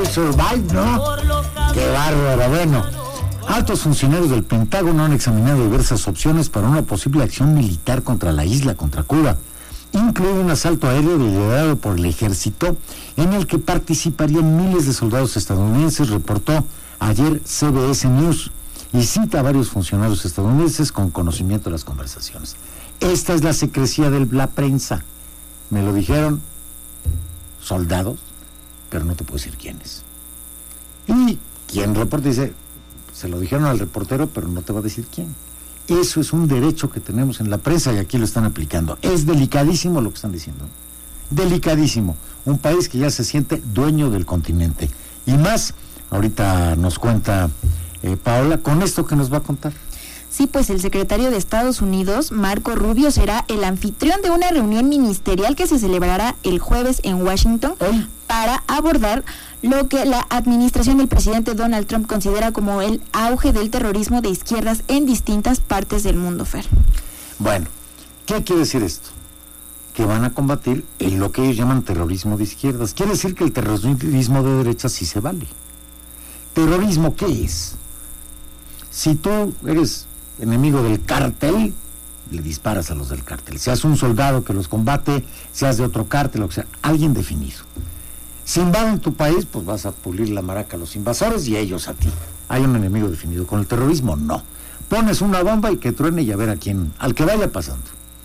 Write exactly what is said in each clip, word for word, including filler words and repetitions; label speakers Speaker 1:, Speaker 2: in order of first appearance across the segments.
Speaker 1: will survive, ¿no? Qué bárbaro. Bueno, altos funcionarios del Pentágono han examinado diversas opciones para una posible acción militar contra la isla, contra Cuba, incluido un asalto aéreo liderado por el ejército en el que participarían miles de soldados estadounidenses, reportó ayer C B S News, y cita a varios funcionarios estadounidenses con conocimiento de las conversaciones. Esta es la secrecía de la prensa. Me lo dijeron soldados, pero no te puedo decir quiénes. Y quien reporta dice, se lo dijeron al reportero, pero no te va a decir quién. Eso es un derecho que tenemos en la prensa y aquí lo están aplicando. Es delicadísimo lo que están diciendo. Delicadísimo. Un país que ya se siente dueño del continente. Y más, ahorita nos cuenta eh, Paola, con esto que nos va a contar.
Speaker 2: Sí, pues el secretario de Estados Unidos, Marco Rubio, será el anfitrión de una reunión ministerial que se celebrará el jueves en Washington ¿Eh? para abordar lo que la administración del presidente Donald Trump considera como el auge del terrorismo de izquierdas en distintas partes del mundo, Fer.
Speaker 1: Bueno, ¿qué quiere decir esto? Que van a combatir en lo que ellos llaman terrorismo de izquierdas. Quiere decir que el terrorismo de derecha sí se vale. ¿Terrorismo qué es? Si tú eres enemigo del cártel, le disparas a los del cártel. Seas un soldado que los combate, seas de otro cártel, o sea, alguien definido. Si invaden tu país, pues vas a pulir la maraca a los invasores y ellos a ti. Hay un enemigo definido. Con el terrorismo, no. Pones una bomba y que truene y a ver a quién, al que vaya pasando.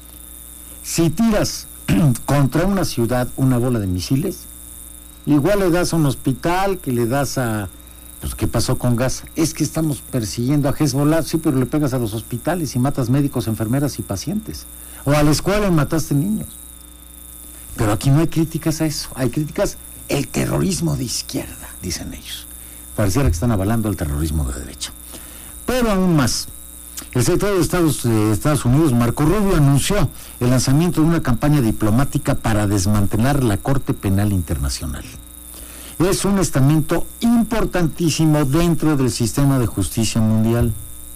Speaker 1: Si tiras contra una ciudad una bola de misiles, igual le das a un hospital, que le das a... Pues, ¿qué pasó con Gaza? Es que estamos persiguiendo a Hezbollah, sí, pero le pegas a los hospitales y matas médicos, enfermeras y pacientes. O a la escuela y mataste niños. Pero aquí no hay críticas a eso, hay críticas el terrorismo de izquierda, dicen ellos. Pareciera que están avalando el terrorismo de derecha. Pero aún más, el secretario de Estados, de Estados Unidos, Marco Rubio, anunció el lanzamiento de una campaña diplomática para desmantelar la Corte Penal Internacional. Es un estamento importantísimo dentro del sistema de justicia mundial.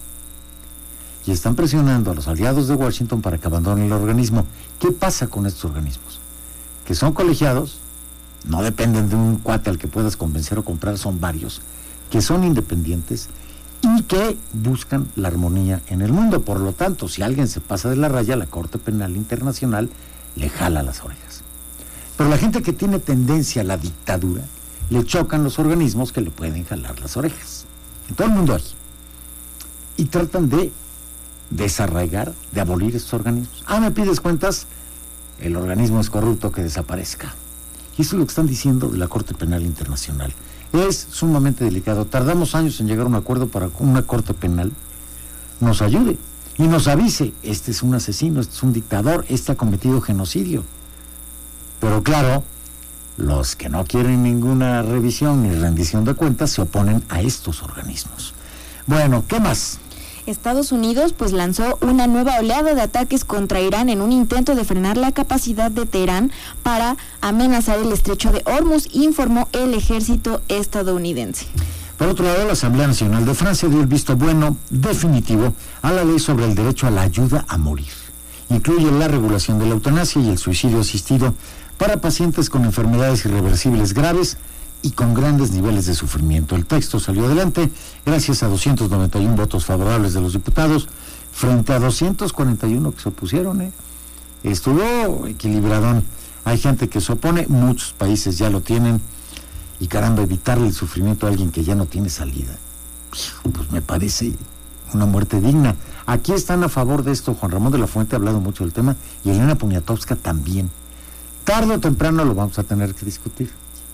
Speaker 1: Y están presionando a los aliados de Washington para que abandonen el organismo. ¿Qué pasa con estos organismos? Que son colegiados, no dependen de un cuate al que puedas convencer o comprar, son varios, que son independientes y que buscan la armonía en el mundo. Por lo tanto, si alguien se pasa de la raya, la Corte Penal Internacional le jala las orejas. Pero la gente que tiene tendencia a la dictadura, le chocan los organismos que le pueden jalar las orejas. En todo el mundo hay. Y tratan de desarraigar, de abolir estos organismos. Ah, ¿me pides cuentas? El organismo es corrupto, que desaparezca. Y eso es lo que están diciendo de la Corte Penal Internacional. Es sumamente delicado. Tardamos años en llegar a un acuerdo para que una Corte Penal nos ayude y nos avise, este es un asesino, este es un dictador, este ha cometido genocidio. Pero claro, los que no quieren ninguna revisión ni rendición de cuentas se oponen a estos organismos. Bueno, ¿qué más?
Speaker 2: Estados Unidos pues lanzó una nueva oleada de ataques contra Irán en un intento de frenar la capacidad de Teherán para amenazar el estrecho de Hormuz, informó el ejército estadounidense.
Speaker 1: Por otro lado, la Asamblea Nacional de Francia dio el visto bueno definitivo a la ley sobre el derecho a la ayuda a morir. Incluye la regulación de la eutanasia y el suicidio asistido para pacientes con enfermedades irreversibles graves y con grandes niveles de sufrimiento. El texto salió adelante gracias a doscientos noventa y uno votos favorables de los diputados frente a doscientos cuarenta y uno que se opusieron. ¿eh? Estuvo equilibradón. Hay gente que se opone, muchos países ya lo tienen, y caramba, evitarle el sufrimiento a alguien que ya no tiene salida, pues me parece una muerte digna. Aquí están a favor de esto Juan Ramón de la Fuente, ha hablado mucho del tema, y Elena Poniatowska también. Tarde o temprano lo vamos a tener que discutir.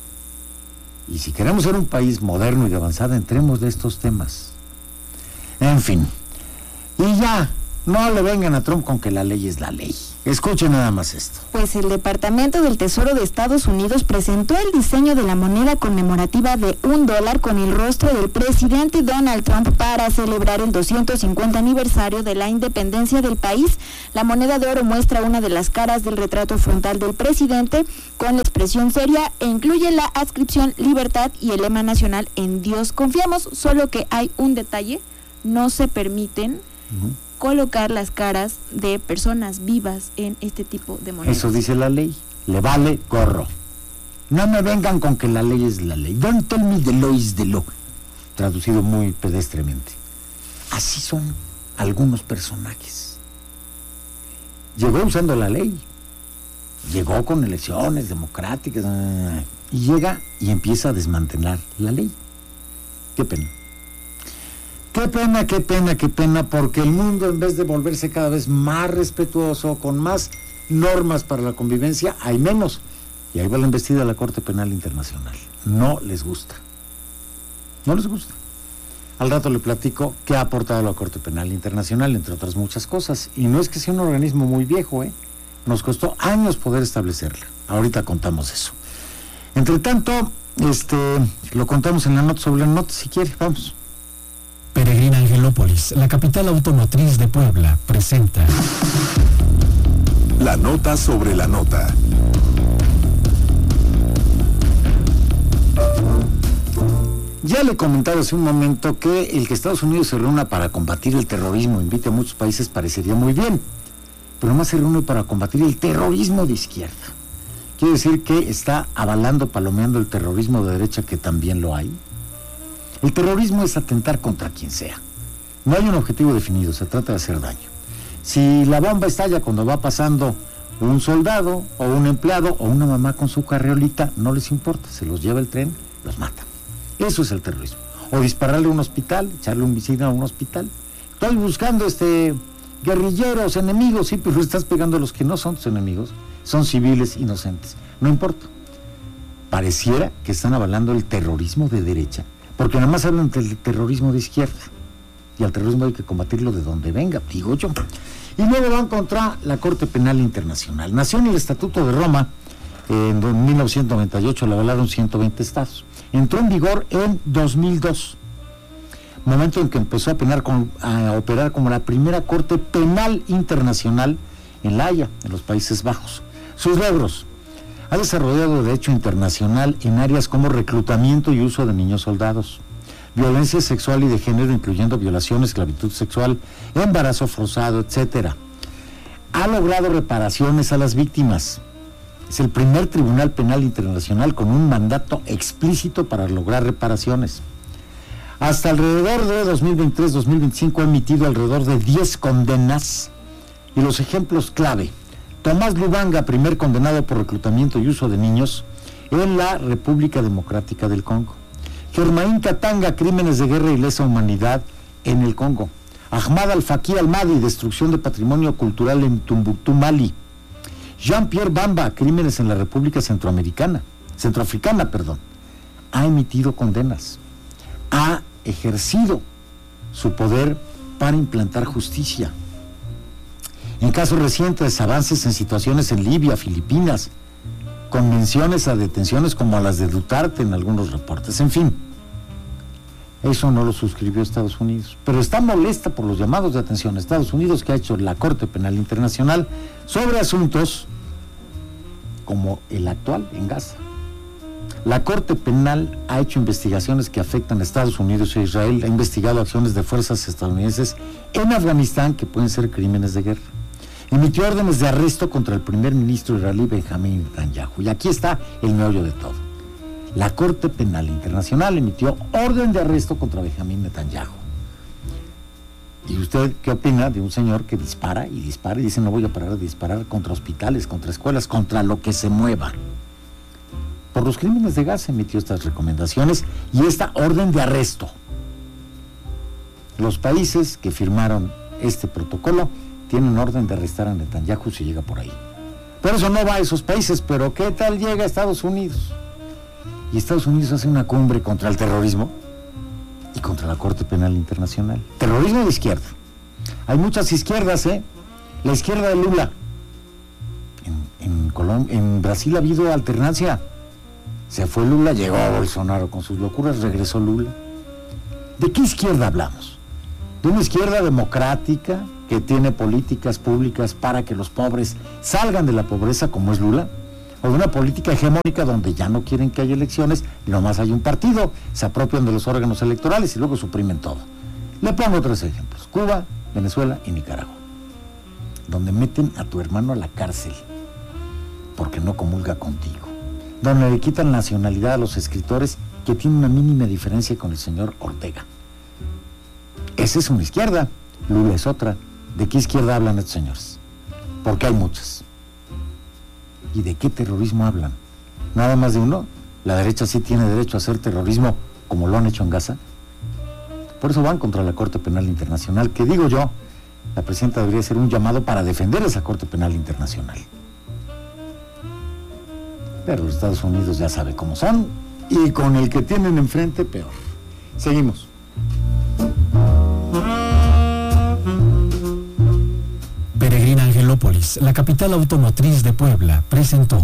Speaker 1: Y si queremos ser un país moderno y avanzado, entremos de estos temas. En fin. Y ya, no le vengan a Trump con que la ley es la ley. Escuchen nada más esto.
Speaker 2: Pues el Departamento del Tesoro de Estados Unidos presentó el diseño de la moneda conmemorativa de un dólar con el rostro del presidente Donald Trump para celebrar el doscientos cincuenta aniversario de la independencia del país. La moneda de oro muestra una de las caras del retrato frontal del presidente con la expresión seria e incluye la adscripción libertad y el lema nacional en Dios confiamos, solo que hay un detalle, no se permiten uh-huh. colocar las caras de personas vivas en este tipo de monedas.
Speaker 1: Eso dice la ley, le vale gorro. No me vengan con que la ley es la ley. Don't tell me the law is the law. Traducido muy pedestremente. Así son algunos personajes. Llegó usando la ley. Llegó con elecciones democráticas. Y llega y empieza a desmantelar la ley. Qué pena. Qué pena, qué pena, qué pena, porque el mundo, en vez de volverse cada vez más respetuoso, con más normas para la convivencia, hay menos. Y ahí va la embestida de la Corte Penal Internacional. No les gusta. No les gusta. Al rato le platico qué ha aportado la Corte Penal Internacional, entre otras muchas cosas. Y no es que sea un organismo muy viejo, ¿eh? Nos costó años poder establecerla. Ahorita contamos eso. Entre tanto, este, lo contamos en la nota sobre la nota, si quiere, vamos.
Speaker 3: Peregrina Angelópolis, la capital automotriz de Puebla, presenta
Speaker 4: la nota sobre la nota.
Speaker 1: Ya le he comentado hace un momento que el que Estados Unidos se reúna para combatir el terrorismo, invite a muchos países, parecería muy bien, pero más se reúne para combatir el terrorismo de izquierda. Quiere decir que está avalando, palomeando el terrorismo de derecha, que también lo hay. El terrorismo es atentar contra quien sea. No hay un objetivo definido, se trata de hacer daño. Si la bomba estalla cuando va pasando un soldado o un empleado o una mamá con su carriolita, no les importa, se los lleva el tren, los mata. Eso es el terrorismo. O dispararle a un hospital, echarle un misil a un hospital. Estoy buscando este guerrilleros, enemigos, sí, pero estás pegando a los que no son tus enemigos, son civiles inocentes. No importa. Pareciera que están avalando el terrorismo de derecha, porque nada más hablan del terrorismo de izquierda, y al terrorismo hay que combatirlo de donde venga, digo yo. Y luego van contra la Corte Penal Internacional. Nació en el Estatuto de Roma en mil novecientos noventa y ocho, la avalaron ciento veinte estados. Entró en vigor en dos mil dos, momento en que empezó a, penar con, a operar como la primera Corte Penal Internacional en La Haya, en los Países Bajos. Sus logros: ha desarrollado derecho internacional en áreas como reclutamiento y uso de niños soldados, violencia sexual y de género, incluyendo violación, esclavitud sexual, embarazo forzado, etcétera. Ha logrado reparaciones a las víctimas. Es el primer tribunal penal internacional con un mandato explícito para lograr reparaciones. Hasta alrededor de dos mil veintitrés dos mil veinticinco ha emitido alrededor de diez condenas, y los ejemplos clave: Tomás Lubanga, primer condenado por reclutamiento y uso de niños en la República Democrática del Congo. Germain Katanga, crímenes de guerra y lesa humanidad en el Congo. Ahmad Al-Faqi Al-Mahdi, destrucción de patrimonio cultural en Tumbuctú, Mali. Jean-Pierre Bamba, crímenes en la República Centroamericana, Centroafricana, perdón. Ha emitido condenas. Ha ejercido su poder para implantar justicia. En casos recientes, avances en situaciones en Libia, Filipinas, con menciones a detenciones como a las de Duterte en algunos reportes. En fin, eso no lo suscribió Estados Unidos, pero está molesta por los llamados de atención a Estados Unidos que ha hecho la Corte Penal Internacional sobre asuntos como el actual en Gaza. La Corte Penal ha hecho investigaciones que afectan a Estados Unidos e Israel, ha investigado acciones de fuerzas estadounidenses en Afganistán que pueden ser crímenes de guerra. Emitió órdenes de arresto contra el primer ministro israelí Benjamín Netanyahu. Y aquí está el meollo de todo. La Corte Penal Internacional emitió orden de arresto contra Benjamín Netanyahu. ¿Y usted qué opina de un señor que dispara y dispara y dice no voy a parar de disparar contra hospitales, contra escuelas, contra lo que se mueva? Por los crímenes de Gaza emitió estas recomendaciones y esta orden de arresto. Los países que firmaron este protocolo tienen orden de arrestar a Netanyahu si llega por ahí. Por eso no va a esos países, pero ¿qué tal llega a Estados Unidos? Y Estados Unidos hace una cumbre contra el terrorismo y contra la Corte Penal Internacional. Terrorismo de izquierda. Hay muchas izquierdas, ¿eh? La izquierda de Lula. En, en, Colom- en Brasil ha habido alternancia. Se fue Lula, llegó a Bolsonaro con sus locuras, regresó Lula. ¿De qué izquierda hablamos? ¿De una izquierda democrática que tiene políticas públicas para que los pobres salgan de la pobreza como es Lula? ¿O de una política hegemónica donde ya no quieren que haya elecciones y nomás hay un partido, se apropian de los órganos electorales y luego suprimen todo? Le pongo tres ejemplos: Cuba, Venezuela y Nicaragua, donde meten a tu hermano a la cárcel porque no comulga contigo. donde le quitan nacionalidad a los escritores, que tiene una mínima diferencia con el señor Ortega. Esa es una izquierda, Lula es otra. ¿De qué izquierda hablan estos señores? Porque hay muchas. ¿Y de qué terrorismo hablan? ¿Nada más de uno? ¿La derecha sí tiene derecho a hacer terrorismo como lo han hecho en Gaza? Por eso van contra la Corte Penal Internacional, que digo yo, la presidenta debería hacer un llamado para defender esa Corte Penal Internacional. Pero los Estados Unidos ya sabe cómo son, y con el que tienen enfrente, peor. Seguimos.
Speaker 3: Peregrina Angelópolis, la capital automotriz de Puebla, presentó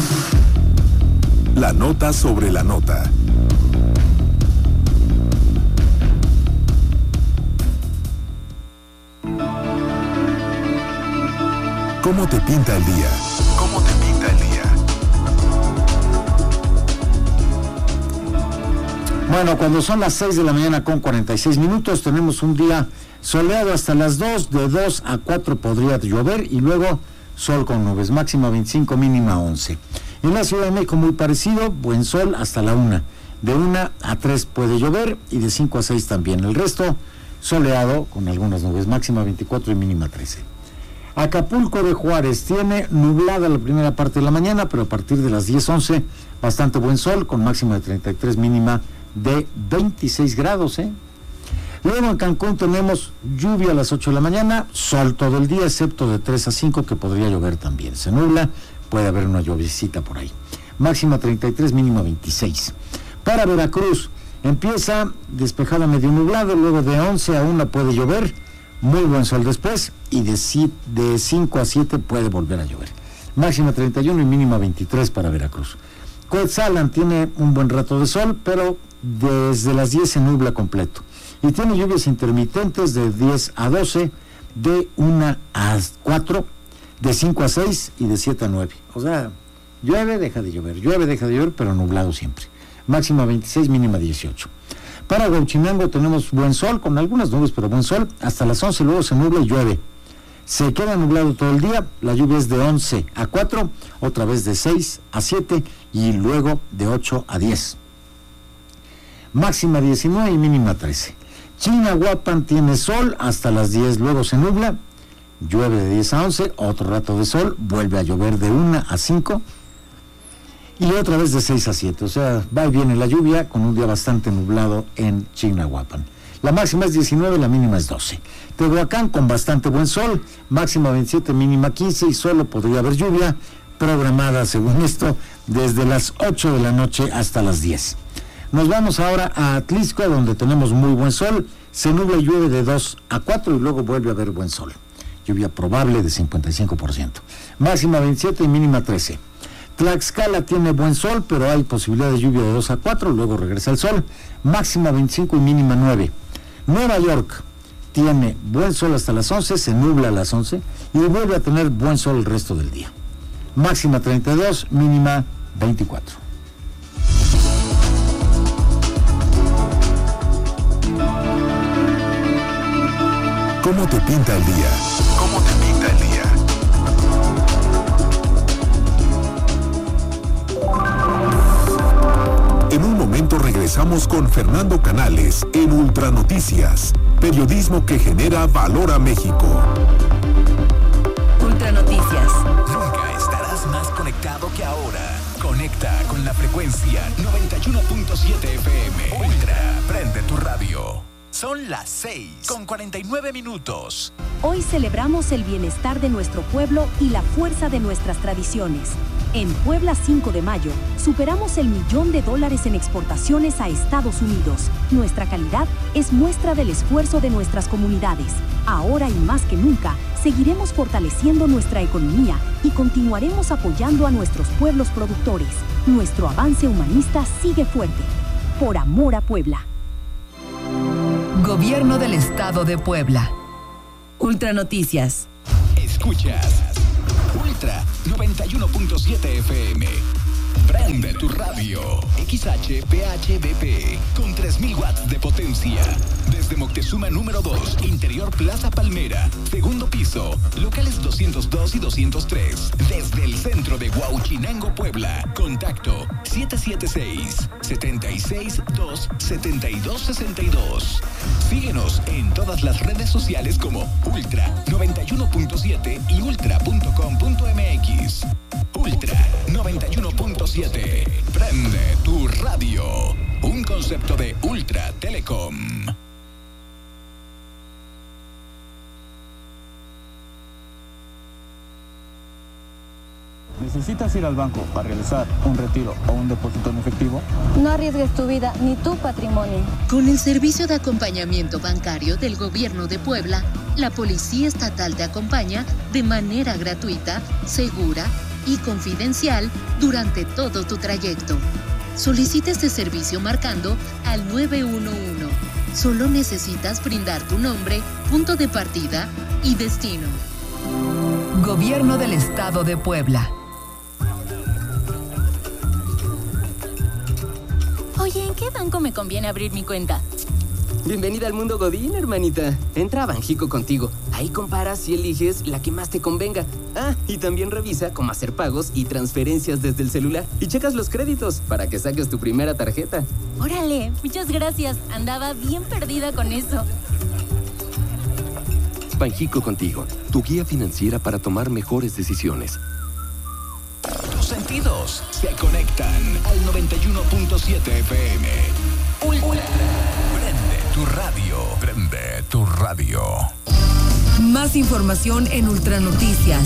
Speaker 4: La nota sobre la nota. ¿Cómo te pinta el día? ¿Cómo te pinta el día?
Speaker 1: Bueno, cuando son las seis de la mañana con cuarenta y seis minutos, tenemos un día soleado hasta las dos, de dos a cuatro podría llover y luego sol con nubes, máxima veinticinco, mínima once. En la Ciudad de México muy parecido, buen sol hasta la una, de una a tres puede llover y de cinco a seis también. El resto soleado con algunas nubes, máxima veinticuatro y mínima trece. Acapulco de Juárez tiene nublada la primera parte de la mañana, pero a partir de las diez, once, bastante buen sol, con máxima de treinta y tres, mínima de veintiséis grados, ¿eh? Luego en Cancún tenemos lluvia a las ocho de la mañana, sol todo el día, excepto de tres a cinco, que podría llover también. Se nubla, puede haber una lluviecita por ahí. Máxima treinta y tres, mínima veintiséis. Para Veracruz, empieza despejado medio nublado, luego de once a una puede llover, muy buen sol después, y de, de cinco a siete puede volver a llover. Máxima treinta y uno y mínima veintitrés para Veracruz. Coetzalan tiene un buen rato de sol, pero desde las diez se nubla completo. Y tiene lluvias intermitentes de diez a doce, de una a cuatro, de cinco a seis y de siete a nueve. O sea, llueve, deja de llover, llueve, deja de llover, pero nublado siempre. Máxima veintiséis, mínima dieciocho. Para Huachinango tenemos buen sol, con algunas nubes, pero buen sol, hasta las once, luego se nubla y llueve. Se queda nublado todo el día, la lluvia es de once a cuatro, otra vez de seis a siete y luego de ocho a diez. Máxima diecinueve y mínima trece. Chignahuapan tiene sol hasta las diez, luego se nubla, llueve de diez a once, otro rato de sol, vuelve a llover de una a cinco y otra vez de seis a siete. O sea, va y viene la lluvia con un día bastante nublado en Chignahuapan. La máxima es diecinueve, la mínima es doce. Tehuacán con bastante buen sol, máxima veintisiete, mínima quince y solo podría haber lluvia programada, según esto, desde las ocho de la noche hasta las diez. Nos vamos ahora a Atlisco, donde tenemos muy buen sol, se nubla y llueve de dos a cuatro y luego vuelve a haber buen sol. Lluvia probable de cincuenta y cinco por ciento. Máxima veintisiete y mínima trece. Tlaxcala tiene buen sol, pero hay posibilidad de lluvia de dos a cuatro, luego regresa el sol, máxima veinticinco y mínima nueve. Nueva York tiene buen sol hasta las once, se nubla a las once y vuelve a tener buen sol el resto del día. Máxima treinta y dos, mínima veinticuatro.
Speaker 4: ¿Cómo te pinta el día? ¿Cómo te pinta el día? En un momento regresamos con Fernando Canales en Ultranoticias, periodismo que genera valor a México.
Speaker 5: Ultranoticias.
Speaker 6: Nunca estarás más conectado que ahora. Conecta con la frecuencia noventa y uno punto siete F M. Ultra, prende tu radio. Son las seis con cuarenta y nueve minutos.
Speaker 5: Hoy celebramos el bienestar de nuestro pueblo y la fuerza de nuestras tradiciones. En Puebla cinco de mayo, superamos el millón de dólares en exportaciones a Estados Unidos. Nuestra calidad es muestra del esfuerzo de nuestras comunidades. Ahora y más que nunca, seguiremos fortaleciendo nuestra economía y continuaremos apoyando a nuestros pueblos productores. Nuestro avance humanista sigue fuerte. Por amor a Puebla.
Speaker 7: Gobierno del Estado de Puebla. Ultranoticias.
Speaker 6: Escuchas Ultra noventa y uno punto siete F M. Prende tu radio. X H P H B P con tres mil watts de potencia. Desde Moctezuma número dos, Interior Plaza Palmera, segundo piso, locales doscientos dos y doscientos tres. Desde el centro de Huauchinango, Puebla. Contacto siete siete seis, siete seis dos, siete dos seis dos. Síguenos en todas las redes sociales como Ultra noventa y uno punto siete y ultra punto com punto m x. Ultra noventa y uno punto siete. Prende tu radio. Un concepto de Ultra Telecom.
Speaker 8: ¿Necesitas ir al banco para realizar un retiro o un depósito en efectivo?
Speaker 9: No arriesgues tu vida ni tu patrimonio.
Speaker 10: Con el servicio de acompañamiento bancario del Gobierno de Puebla, la Policía Estatal te acompaña de manera gratuita, segura y confidencial durante todo tu trayecto. Solicita este servicio marcando al nueve uno uno. Solo necesitas brindar tu nombre, punto de partida y destino.
Speaker 7: Gobierno del Estado de Puebla.
Speaker 11: Oye, ¿en qué banco me conviene abrir mi cuenta?
Speaker 12: Bienvenida al mundo Godín, hermanita. Entra a Banjico contigo. Ahí comparas y eliges la que más te convenga. Ah, y también revisa cómo hacer pagos y transferencias desde el celular. Y checas los créditos para que saques tu primera tarjeta.
Speaker 11: Órale, muchas gracias. Andaba bien perdida con eso.
Speaker 13: Banjico contigo, tu guía financiera para tomar mejores decisiones.
Speaker 6: Tus sentidos se conectan al noventa y uno punto siete F M. Ultra. Prende tu radio. Prende tu radio.
Speaker 7: Más información en Ultranoticias.